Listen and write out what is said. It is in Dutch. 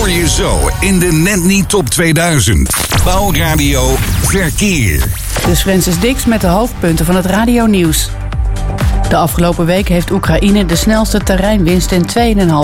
hoor je zo in de Net Niet Top 2000. Bouwradio Verkeer. Dus Francis Dix met de hoofdpunten van het radionieuws. De afgelopen week heeft Oekraïne de snelste terreinwinst in 2,5